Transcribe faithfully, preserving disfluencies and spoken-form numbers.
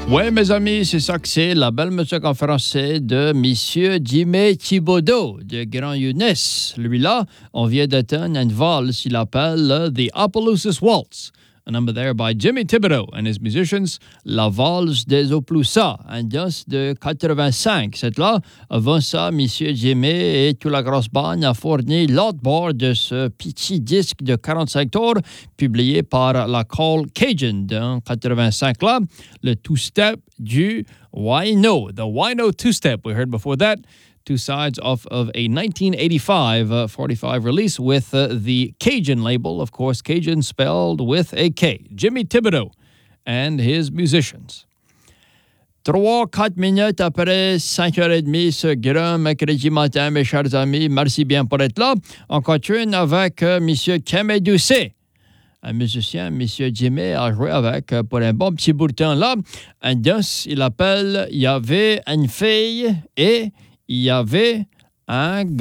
Oui, mes amis, c'est ça que c'est, la belle musique en français de Monsieur Jimmy Thibodeau de Grand Younes. Lui-là, on vient d'atteindre une valse, il appelle The Opelousas Waltz. A number there by Jimmy Thibodeau and his musicians, La Valse des Opelousas, un danse de quatre-vingt-cinq. C'est là, avant ça, Monsieur Jimmy et toute la grosse bande a fourni l'autre bord de ce petit disque de quarante-cinq tours, publié par la Call Cajun dans quatre-vingt-cinq là, le two-step du Wino, the Wino two-step. We heard before that. Two sides off of a nineteen eighty-five uh, forty-five release with uh, the Cajun label, of course, Cajun spelled with a K. Jimmy Thibodeau and his musicians. Trois, quatre minutes après cinq heures trente ce grand mercredi matin, mes chers amis. Merci bien pour être là. On continue avec euh, M. Kemé Doucet. Un musicien, M. Jimmy, a joué avec euh, pour un bon petit bout de temps là. Un danse, il appelle « Il y avait une fille et il y avait un garçon ».